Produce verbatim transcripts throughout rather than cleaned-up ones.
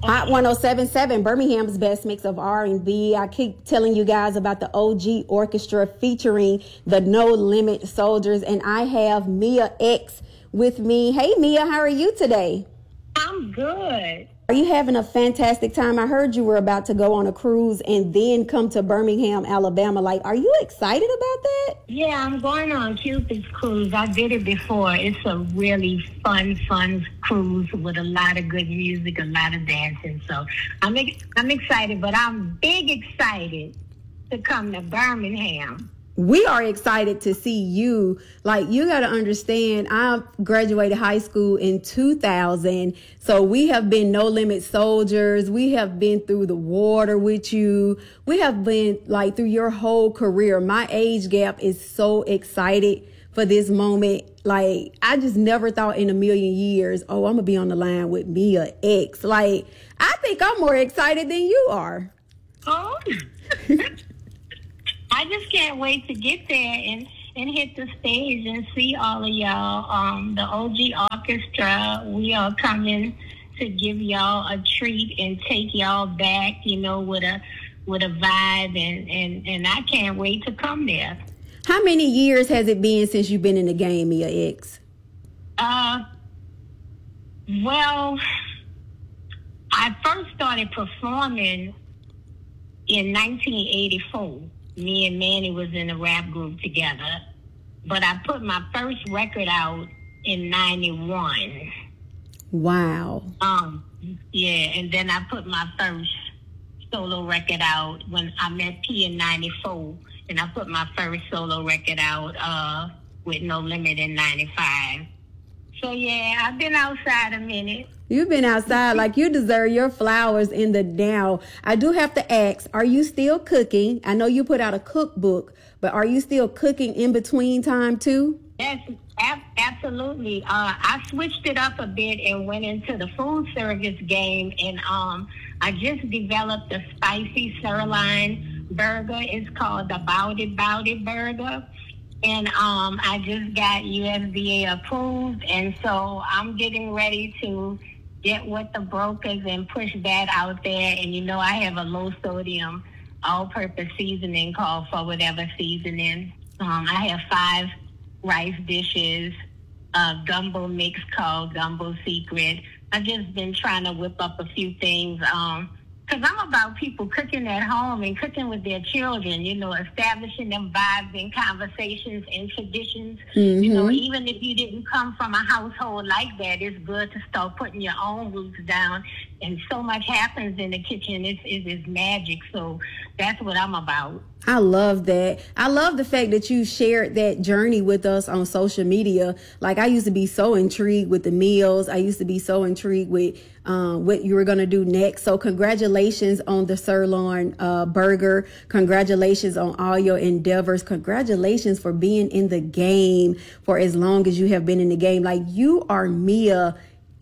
Hot one oh seven point seven, Birmingham's best mix of R and B. I keep telling you guys about the O G Orchestra featuring the No Limit Soldiers, and I have Mia X with me. Hey, Mia, how are you today? I'm good. Are you having a fantastic time? I heard you were about to go on a cruise and then come to Birmingham, Alabama. Like, are you excited about that? Yeah, I'm going on Cupid's Cruise. I did it before. It's a really fun, fun cruise with a lot of good music, a lot of dancing. So I'm I'm excited, but I'm big excited to come to Birmingham. We are excited to see you. Like, you got to understand, I graduated high school in two thousand. So we have been No Limit Soldiers. We have been through the water with you. We have been like through your whole career. My age gap is so excited for this moment. Like, I just never thought in a million years, oh, I'm going to be on the line with Mia X. Like, I think I'm more excited than you are. Oh, I just can't wait to get there and, and hit the stage and see all of y'all. Um, the O G Orchestra, we are coming to give y'all a treat and take y'all back, you know, with a with a vibe, and, and, and I can't wait to come there. How many years has it been since you've been in the game, Mia X? Uh, well, I first started performing in nineteen eighty-four. Me and Manny was in a rap group together, but I put my first record out in ninety-one. Wow. Um, yeah, and then I put my first solo record out when I met P in ninety-four, and I put my first solo record out uh, with No Limit in ninety-five. So yeah, I've been outside a minute. You've been outside. Like, you deserve your flowers in the now. I do have to ask, are you still cooking? I know you put out a cookbook, but are you still cooking in between time too? Yes, ab- absolutely. Uh, I switched it up a bit and went into the food service game, and um, I just developed a spicy sirloin burger. It's called the Bout It Bout It burger. And um, I just got U S D A approved, and so I'm getting ready to get with the brokers and push that out there. And, you know, I have a low-sodium all-purpose seasoning called For Whatever Seasoning. Um, I have five rice dishes, a gumbo mix called Gumbo Secret. I've just been trying to whip up a few things, um, because I'm about people cooking at home and cooking with their children, you know, establishing them vibes and conversations and traditions. Mm-hmm. You know, even if you didn't come from a household like that, it's good to start putting your own roots down. And so much happens in the kitchen. It's, it's, it's magic. So that's what I'm about. I love that. I love the fact that you shared that journey with us on social media. Like, I used to be so intrigued with the meals. I used to be so intrigued with um, what you were going to do next. So congratulations on the sirloin uh, burger. Congratulations on all your endeavors. Congratulations for being in the game for as long as you have been in the game. Like, you are Mia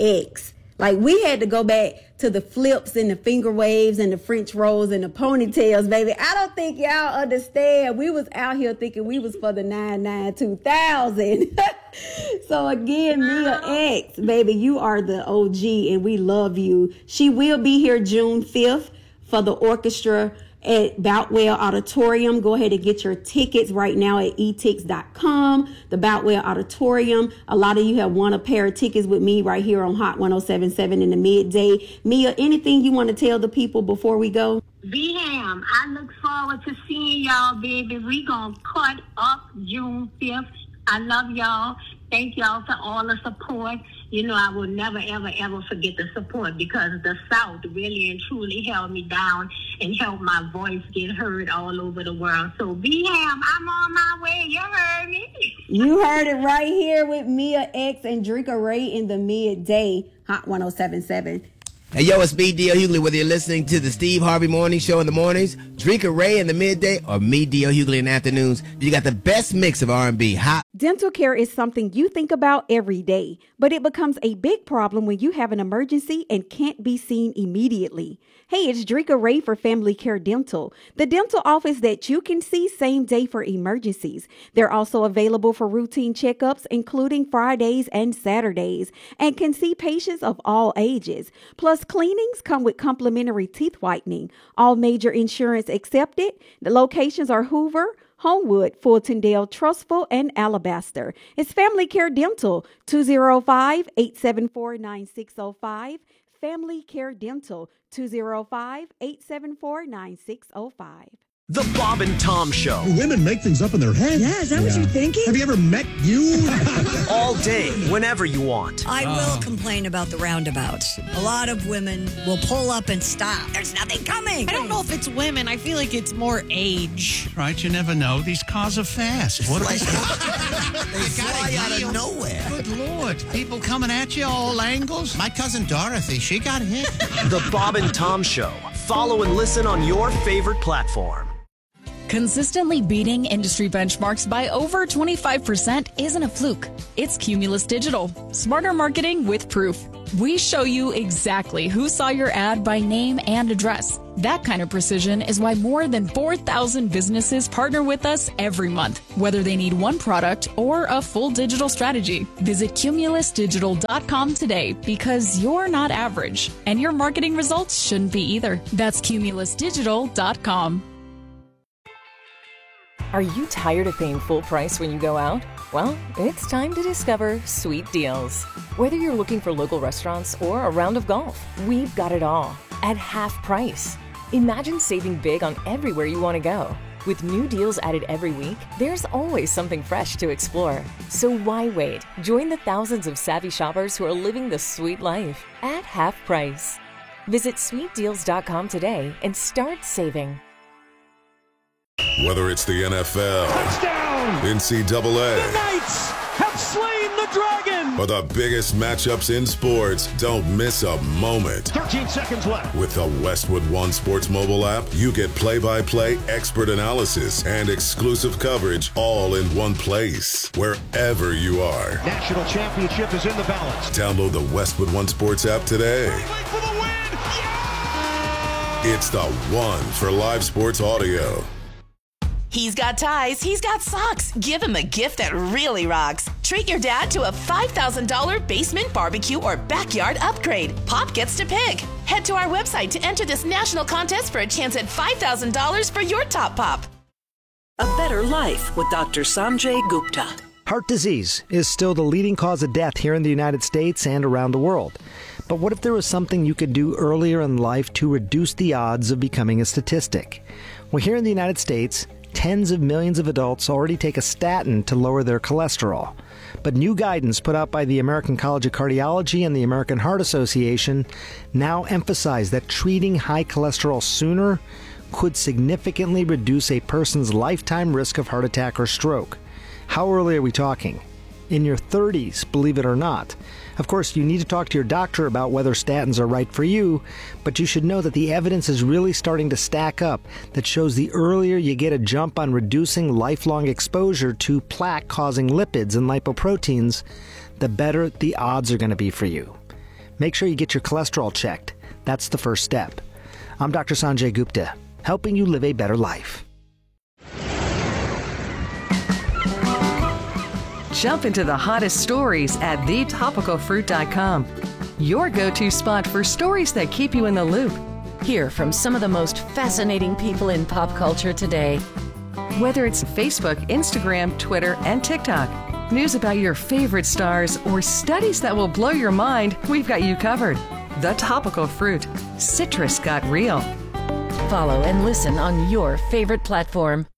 X. Like, we had to go back to the flips and the finger waves and the French rolls and the ponytails, baby. I don't think y'all understand. We was out here thinking we was for the nine nine two thousand. So again, Mia X, baby, you are the O G and we love you. She will be here June fifth for the orchestra at Boutwell Auditorium. Go ahead and get your tickets right now at e tix dot com. The Boutwell Auditorium. A lot of you have won a pair of tickets with me right here on Hot one oh seven point seven in the midday. Mia, anything you want to tell the people before we go? B-Ham, I look forward to seeing y'all, baby. We gonna cut up June fifth. I love y'all. Thank y'all for all the support. You know, I will never, ever, ever forget the support, because the South really and truly held me down and helped my voice get heard all over the world. So, B-Ham, I'm on my way. You heard me. You heard it right here with Mia X and Drika Ray in the midday. Hot one oh seven point seven. Hey, yo, it's me, D L Hughley, whether you're listening to the Steve Harvey Morning Show in the mornings, Drika Ray in the midday, or me, D L Hughley, in the afternoons. You got the best mix of R and B. Hot. Dental care is something you think about every day, but it becomes a big problem when you have an emergency and can't be seen immediately. Hey, it's Drika Ray for Family Care Dental, the dental office that you can see same day for emergencies. They're also available for routine checkups, including Fridays and Saturdays, and can see patients of all ages. Plus, Plus cleanings come with complimentary teeth whitening. All major insurance accepted. The locations are Hoover, Homewood, Fultondale, Trustful, and Alabaster. It's Family Care Dental, two oh five, eight seven four, nine six oh five. Family Care Dental, two oh five, eight seven four, nine six oh five. The Bob and Tom Show. Do women make things up in their head? Yeah, is that yeah. what you're thinking? Have you ever met you? All day, whenever you want. I will uh. complain about the roundabouts. A lot of women will pull up and stop. There's nothing coming. I don't know if it's women. I feel like it's more age. Right, you never know. These cars are fast. What are they? They fly out of nowhere. Good Lord. People coming at you all angles. My cousin Dorothy, she got hit. The Bob and Tom Show. Follow and listen on your favorite platform. Consistently beating industry benchmarks by over twenty-five percent isn't a fluke. It's Cumulus Digital. Smarter marketing with proof. We show you exactly who saw your ad by name and address. That kind of precision is why more than four thousand businesses partner with us every month, whether they need one product or a full digital strategy. Visit cumulus digital dot com today because you're not average, and your marketing results shouldn't be either. That's cumulus digital dot com. Are you tired of paying full price when you go out? Well, it's time to discover Sweet Deals. Whether you're looking for local restaurants or a round of golf, we've got it all at half price. Imagine saving big on everywhere you want to go. With new deals added every week, there's always something fresh to explore. So why wait? Join the thousands of savvy shoppers who are living the sweet life at half price. Visit sweet deals dot com today and start saving. Whether it's the N F L, touchdown, N C double A, the Knights have slain the dragon, or the biggest matchups in sports, don't miss a moment. thirteen seconds left. With the Westwood One Sports mobile app, you get play-by-play expert analysis and exclusive coverage all in one place, wherever you are. National championship is in the balance. Download the Westwood One Sports app today. For the win. Yeah! It's the one for live sports audio. He's got ties, he's got socks. Give him a gift that really rocks. Treat your dad to a five thousand dollars basement barbecue or backyard upgrade. Pop gets to pick. Head to our website to enter this national contest for a chance at five thousand dollars for your top pop. A better life with Doctor Sanjay Gupta. Heart disease is still the leading cause of death here in the United States and around the world. But what if there was something you could do earlier in life to reduce the odds of becoming a statistic? Well, here in the United States, tens of millions of adults already take a statin to lower their cholesterol. But new guidance put out by the American College of Cardiology and the American Heart Association now emphasize that treating high cholesterol sooner could significantly reduce a person's lifetime risk of heart attack or stroke. How early are we talking? In your thirties, believe it or not. Of course, you need to talk to your doctor about whether statins are right for you, but you should know that the evidence is really starting to stack up that shows the earlier you get a jump on reducing lifelong exposure to plaque-causing lipids and lipoproteins, the better the odds are going to be for you. Make sure you get your cholesterol checked. That's the first step. I'm Doctor Sanjay Gupta, helping you live a better life. Jump into the hottest stories at the topical fruit dot com. Your go-to spot for stories that keep you in the loop. Hear from some of the most fascinating people in pop culture today. Whether it's Facebook, Instagram, Twitter, and TikTok, news about your favorite stars, or studies that will blow your mind, we've got you covered. The Topical Fruit. Citrus got real. Follow and listen on your favorite platform.